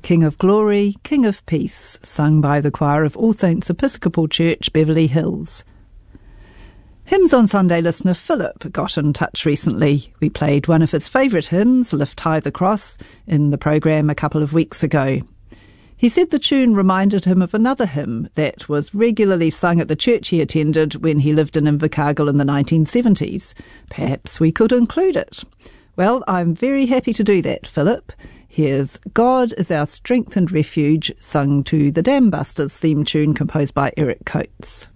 King of Glory, King of Peace, sung by the choir of All Saints Episcopal Church, Beverly Hills. Hymns on Sunday listener Philip got in touch recently. We played one of his favourite hymns, Lift High the Cross, in the programme a couple of weeks ago. He said the tune reminded him of another hymn that was regularly sung at the church he attended when he lived in Invercargill in the 1970s. Perhaps we could include it. Well, I'm very happy to do that, Philip. Here's God is Our Strength and Refuge, sung to the Dam Busters theme tune composed by Eric Coates.